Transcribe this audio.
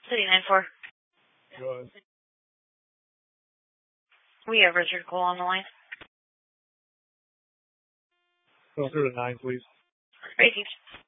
City 9-4. Go ahead. We have Richard Cole on the line. Go through to 9, please. Ready.